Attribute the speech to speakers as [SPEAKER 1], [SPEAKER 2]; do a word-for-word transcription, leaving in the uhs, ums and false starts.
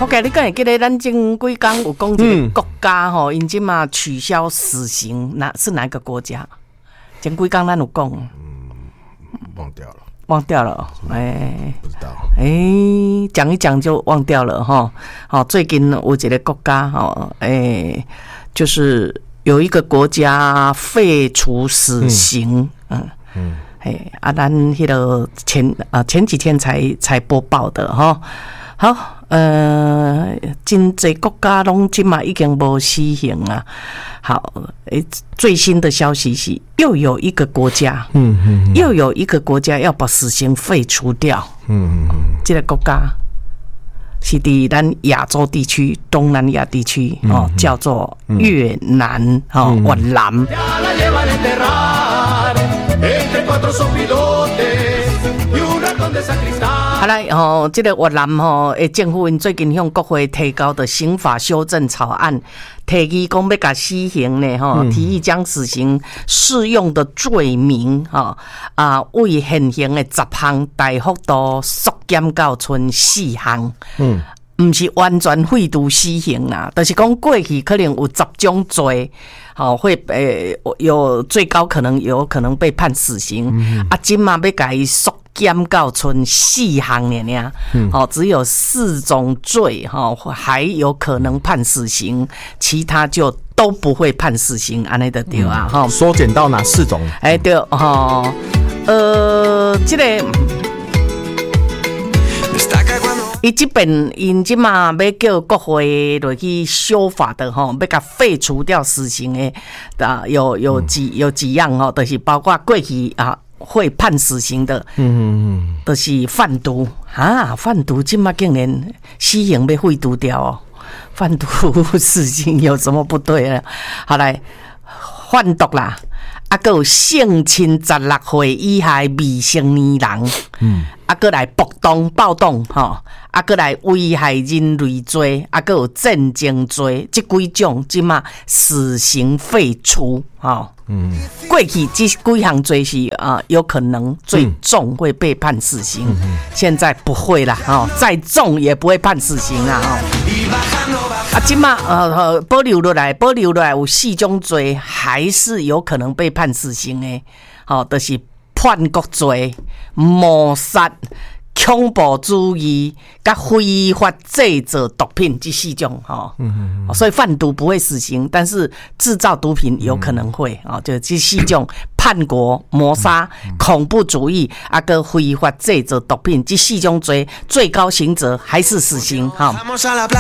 [SPEAKER 1] OK， 你敢会记得咱前几天有讲一个国家吼，因即嘛取消死刑，哪是哪个国家？前几天咱有讲，
[SPEAKER 2] 嗯，忘掉了，
[SPEAKER 1] 忘掉了，哎、欸，
[SPEAKER 2] 不知道，
[SPEAKER 1] 哎、欸，讲一讲就忘掉了哈。好，最近有一个国家哈，哎、欸，就是有一个国家废除死刑，嗯嗯，哎、嗯，啊，咱迄个前啊前几天才才播报的哈。好，呃，真侪国家拢即嘛已经无死刑啊。好，诶，最新的消息是，又有一个国家，嗯嗯，嗯又有一个国家要把死刑废除掉。嗯嗯嗯，这个国家是伫咱亚洲地区、东南亚地区、嗯、哦，叫做越南、嗯、哦，越南。好来吼，这个越南吼，诶，政府因最近向国会提交的刑法修正草案，提议讲要甲死刑呢，吼，提议将死刑适用的罪名，吼啊，为现行的十项大幅度缩减到剩四项，嗯，唔是完全废除死刑啦，就是讲过去可能有十种罪。好，会诶、呃、有最高可能有可能被判死刑，嗯、啊，今嘛要改缩减到剩四项呢呢，哦，只有四种罪哈，还有可能判死刑，其他就都不会判死刑，安尼就对啊，哈、嗯。
[SPEAKER 2] 缩减到哪四种？
[SPEAKER 1] 哎、欸，对哈，呃，这个。伊这边因即嘛要叫国会落去修法的吼，要甲废除掉死刑的啊，有有几有几样吼，就是包括过去啊会判死刑的，嗯嗯嗯，就是贩毒啊，贩毒即嘛竟然死刑被废除掉哦，贩毒死刑有什么不对呢？好来，贩毒啦。啊，还有性侵十六岁以下未成年人，嗯，啊，还来暴动暴动吼，啊，还来危害人类罪，啊，还有战争罪，这几种即嘛死刑废除，吼，嗯，过去这几项罪是啊、呃，有可能最重会被判死刑，嗯、现在不会啦，吼，再重也不会判死刑啦，吼。啊，即马呃保留落来，保留落来有四种罪，还是有可能被判死刑的。好、哦，就是叛国罪、谋杀、恐怖主义、甲非法制造毒品这四种。哈、哦，嗯嗯，所以贩毒不会死刑，但是制造毒品有可能会。啊、哦，就这四种叛国、谋杀、恐怖主义啊，跟非法制造毒品这四种罪，最高刑责还是死刑。哈、哦。